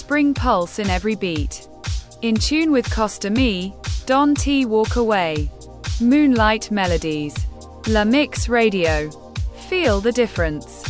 spring pulse in every beat. In tune with Costa Me, Don T. Walk Away. Moonlight Melodies. La Mix Radio. Feel the difference.